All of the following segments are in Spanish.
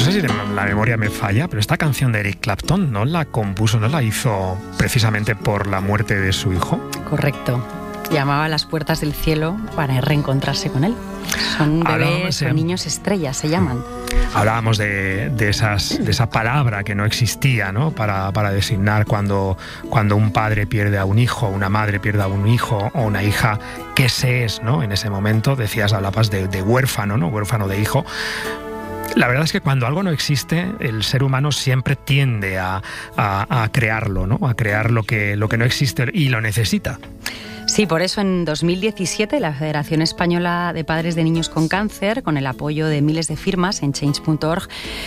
sé si la memoria me falla, pero esta canción de Eric Clapton no la compuso, no la hizo precisamente por la muerte de su hijo. Correcto. Llamaba a las puertas del cielo para reencontrarse con él. Son bebés o niños estrellas, se llaman. Hablábamos de esa palabra que no existía, ¿no? Para designar cuando un padre pierde a un hijo, una madre pierde a un hijo o una hija, ¿qué se es, no? En ese momento hablabas de huérfano, ¿no? Huérfano de hijo. La verdad es que cuando algo no existe, el ser humano siempre tiende a crearlo, ¿no? A crear lo que no existe y lo necesita. Sí, por eso en 2017 la Federación Española de Padres de Niños con Cáncer, con el apoyo de miles de firmas en change.org,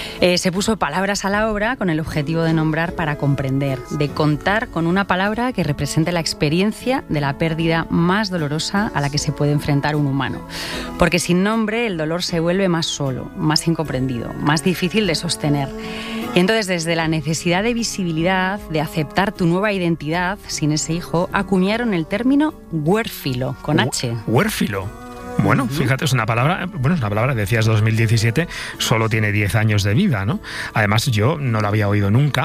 se puso palabras a la obra con el objetivo de nombrar para comprender, de contar con una palabra que represente la experiencia de la pérdida más dolorosa a la que se puede enfrentar un humano. Porque sin nombre el dolor se vuelve más solo, más incomprendido, más difícil de sostener. Y entonces, desde la necesidad de visibilidad, de aceptar tu nueva identidad sin ese hijo, acuñaron el término huérfilo, con H. Huérfilo. Bueno, fíjate, es una palabra, decías 2017, solo tiene 10 años de vida, ¿no? Además, yo no la había oído nunca,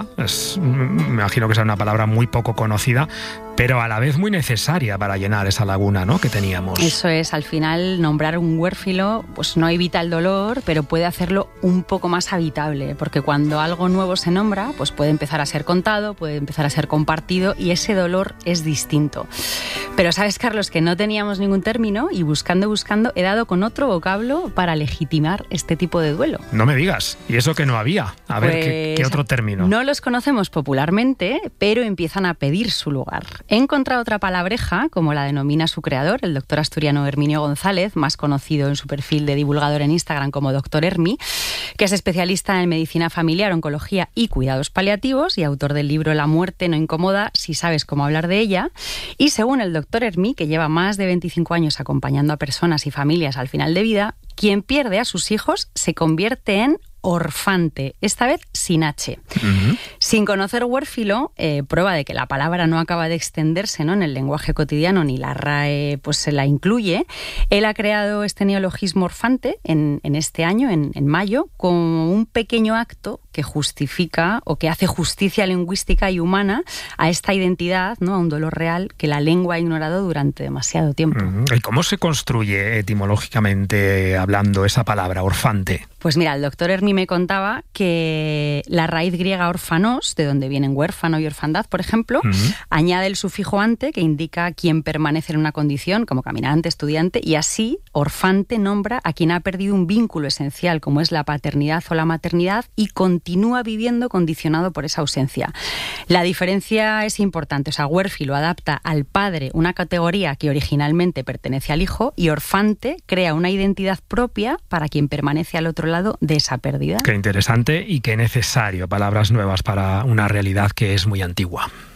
me imagino que es una palabra muy poco conocida, pero a la vez muy necesaria para llenar esa laguna, ¿no?, que teníamos. Eso es, al final nombrar un huérfilo pues no evita el dolor, pero puede hacerlo un poco más habitable, porque cuando algo nuevo se nombra, pues puede empezar a ser contado, puede empezar a ser compartido y ese dolor es distinto. Pero sabes, Carlos, que no teníamos ningún término y buscando he dado con otro vocablo para legitimar este tipo de duelo. No me digas, ¿y eso que no había? A ver, ¿qué otro término? No los conocemos popularmente, pero empiezan a pedir su lugar. He encontrado otra palabreja, como la denomina su creador, el doctor asturiano Herminio González, más conocido en su perfil de divulgador en Instagram como Dr. Hermi, que es especialista en medicina familiar, oncología y cuidados paliativos y autor del libro La muerte no incomoda si sabes cómo hablar de ella. Y según el doctor Hermi, que lleva más de 25 años acompañando a personas y familias al final de vida, quien pierde a sus hijos se convierte en orfante, esta vez sin H. Sin conocer huérfilo, prueba de que la palabra no acaba de extenderse, ¿no?, en el lenguaje cotidiano, ni la RAE pues se la incluye. Él ha creado este neologismo orfante en este año, en mayo, como un pequeño acto que justifica o que hace justicia lingüística y humana a esta identidad, ¿no?, a un dolor real que la lengua ha ignorado durante demasiado tiempo. ¿Y cómo se construye etimológicamente hablando esa palabra, orfante? Pues mira, el doctor Hermi me contaba que la raíz griega orfanos, de donde vienen huérfano y orfandad, por ejemplo, añade el sufijo ante, que indica quien permanece en una condición, como caminante, estudiante, y así orfante nombra a quien ha perdido un vínculo esencial, como es la paternidad o la maternidad, y continúa viviendo condicionado por esa ausencia. La diferencia es importante, o sea, huérfilo adapta al padre una categoría que originalmente pertenece al hijo, y orfante crea una identidad propia para quien permanece al otro lado de esa pérdida. Qué interesante y qué necesario, palabras nuevas para una realidad que es muy antigua.